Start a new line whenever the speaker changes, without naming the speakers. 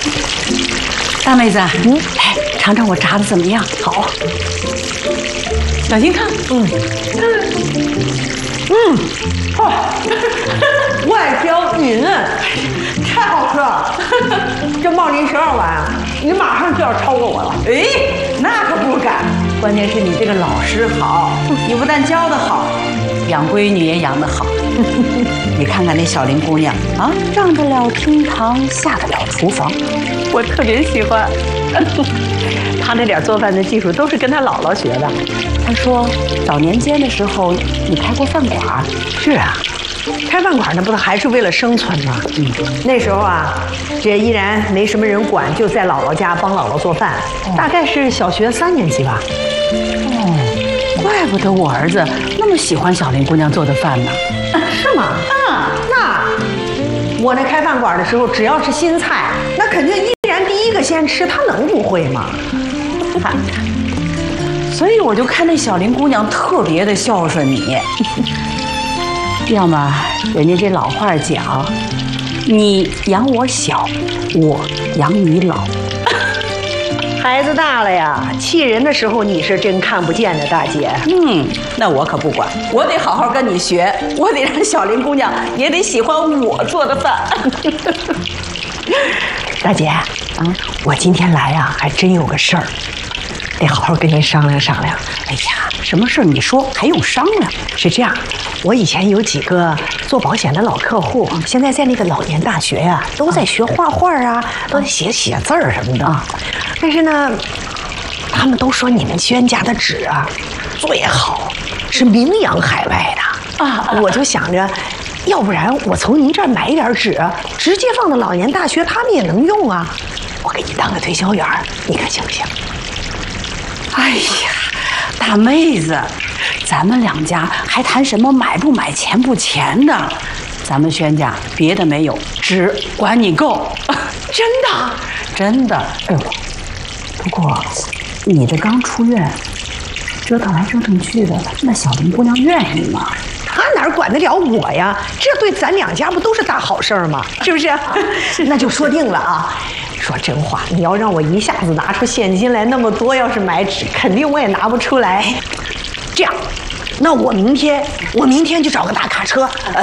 大妹子，来尝尝我炸的怎么样？好，小心看。
外焦里嫩，太好吃了。这冒您12碗啊，你马上就要超过我了。
哎，那可不敢。关键是你这个老师好，你不但教得好，养闺女也养得好。你看看那小林姑娘啊，上得了厅堂，下得了厨房，我特别喜欢。
她那点做饭的技术都是跟她姥姥学的。
她说早年间的时候你开过饭馆。
是啊，开饭馆那不还是为了生存吗？那时候啊，这依然没什么人管，就在姥姥家帮姥姥做饭。大概是小学3年级吧。
怪不得我儿子那么喜欢小林姑娘做的饭呢。
是吗？那我那开饭馆的时候，只要是新菜，那肯定依然第一个先吃，他能不会吗？
所以我就看那小林姑娘特别的孝顺你。要么人家这老话讲，你养我小，我养你老。
孩子大了呀，气人的时候你是真看不见的，大姐。
那我可不管，我得好好跟你学，我得让小林姑娘也得喜欢我做的饭。
大姐，我今天来呀，还真有个事儿，得好好跟您商量商量。
哎呀，什么事儿你说，还用商量？
是这样，我以前有几个做保险的老客户，现在在那个老年大学呀，都在学画画啊，都在写字儿什么的。但是呢，他们都说你们轩家的纸啊最好，是名扬海外的。我就想着，要不然我从您这儿买一点纸，直接放到老年大学，他们也能用啊。我给你当个推销员，你看行不行？
哎呀，大妹子，咱们两家还谈什么买不买、钱不钱的？咱们轩家别的没有，纸管你够。
真的？
真的。哎呦，不过你这刚出院，折腾来折腾去的，那小林姑娘愿意吗？
她哪管得了我呀？这对咱两家不都是大好事儿吗？是不是？那就说定了啊！说真话，你要让我一下子拿出现金来那么多，要是买纸，肯定我也拿不出来。这样，那我明天就找个大卡车，